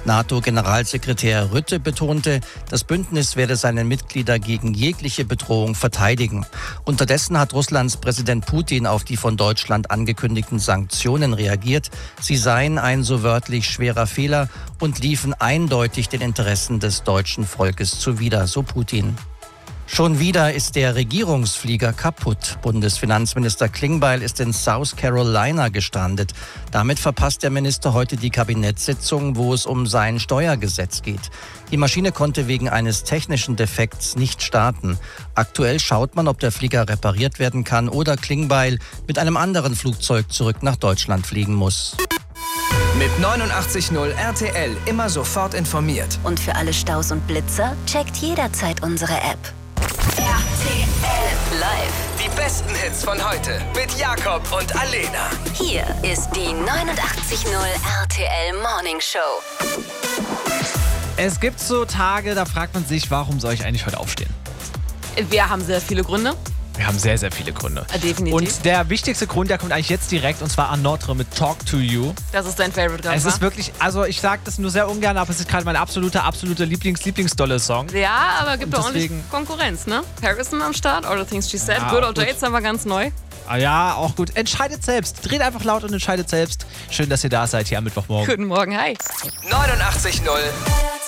NATO-Generalsekretär Rutte betonte, das Bündnis werde seine Mitglieder gegen jegliche Bedrohung verteidigen. Unterdessen hat Russlands Präsident Putin auf die von Deutschland angekündigten Sanktionen reagiert. Sie seien ein so wörtlich schwerer Fehler und liefen eindeutig den Interessen des deutschen Volkes zuwider, so Putin. Schon wieder ist der Regierungsflieger kaputt. Bundesfinanzminister Klingbeil ist in South Carolina gestrandet. Damit verpasst der Minister heute die Kabinettssitzung, wo es um sein Steuergesetz geht. Die Maschine konnte wegen eines technischen Defekts nicht starten. Aktuell schaut man, ob der Flieger repariert werden kann oder Klingbeil mit einem anderen Flugzeug zurück nach Deutschland fliegen muss. Mit 89.0 RTL immer sofort informiert. Und für alle Staus und Blitzer checkt jederzeit unsere App. RTL Live. Die besten Hits von heute mit Jakob und Alena. Hier ist die 89.0 RTL Morning Show. Es gibt so Tage, da fragt man sich, warum soll ich eigentlich heute aufstehen? Wir haben sehr viele Gründe. Wir haben sehr, sehr viele Gründe. Definitiv. Und der wichtigste Grund, der kommt eigentlich jetzt direkt, und zwar Notre mit Talk to You. Das ist dein Favorite gerade. Es ist wirklich, also ich sage das nur sehr ungern, aber es ist gerade mein absoluter Lieblingsdolle Song. Ja, aber gibt Und doch ordentlich Konkurrenz, ne? Harrison am Start, All the Things She Said, Ja, Good Old gut. Dates haben wir ganz neu. Ah ja, auch gut. Entscheidet selbst. Dreht einfach laut und entscheidet selbst. Schön, dass ihr da seid hier am Mittwochmorgen. Guten Morgen, hi. 89.0